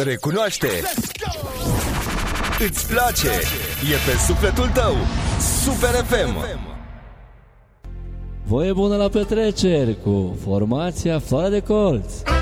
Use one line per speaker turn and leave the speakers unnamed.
Recunoaște! Îți place! E pe sufletul tău! Super FM!
Voie bună la petreceri cu formația Floarea de Colț.